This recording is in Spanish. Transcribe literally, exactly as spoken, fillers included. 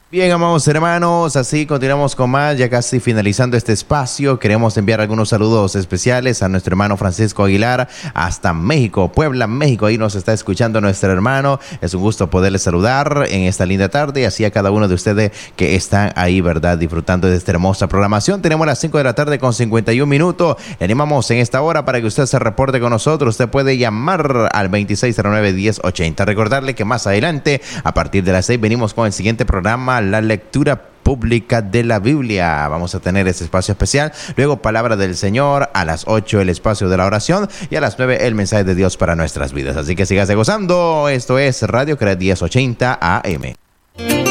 Bien, amados hermanos, así continuamos con más, ya casi finalizando este espacio. Queremos enviar algunos saludos especiales a nuestro hermano Francisco Aguilar hasta México, Puebla, México. Ahí nos está escuchando nuestro hermano. Es un gusto poderle saludar en esta linda tarde, y así a cada uno de ustedes que están ahí, ¿verdad?, disfrutando de esta hermosa programación. Tenemos las cinco de la tarde con cincuenta y un minutos. Le animamos en esta hora para que usted se reporte con nosotros. Usted puede llamar al veintiséis cero nueve, diez ochenta. Recordarle que más adelante, a partir de las seis, venimos con el siguiente programa, la lectura pública de la Biblia. Vamos a tener este espacio especial. Luego, palabra del Señor. A las ocho, el espacio de la oración. Y a las nueve, el mensaje de Dios para nuestras vidas. Así que sígase gozando. Esto es Radio Cred diez ochenta A M.